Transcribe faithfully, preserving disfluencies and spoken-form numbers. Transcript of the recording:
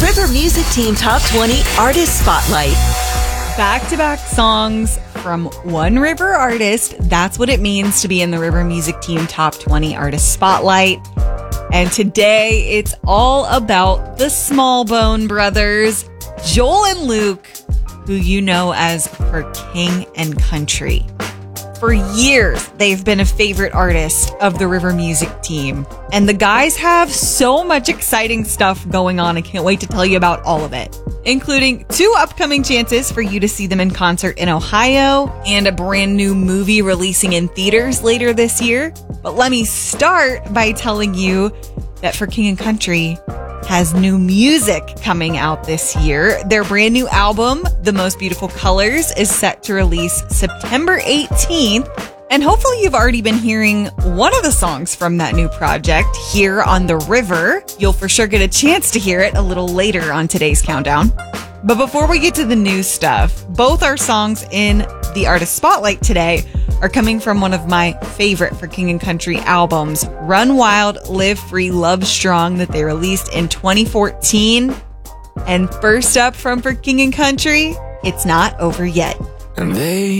River Music Team Top twenty Artist Spotlight. Back-to-back songs from one River artist. That's what it means to be in the River Music Team Top twenty Artist Spotlight. And today, it's all about the Smallbone Brothers, Joel and Luke, who you know as For King and Country. For years, they've been a favorite artist of the River Music Team. And the guys have so much exciting stuff going on. I can't wait to tell you about all of it, including two upcoming chances for you to see them in concert in Ohio and a brand new movie releasing in theaters later this year. But let me start by telling you that For King and Country has new music coming out this year. Their brand new album, The Most Beautiful Colors, is set to release September eighteenth. And hopefully you've already been hearing one of the songs from that new project here on The River. You'll for sure get a chance to hear it a little later on today's countdown. But before we get to the new stuff, both our songs in the Artist Spotlight today are coming from one of my favorite For King and Country albums, Run Wild, Live Free, Love Strong, that they released in twenty fourteen. And first up from For King and Country, It's Not Over Yet. And they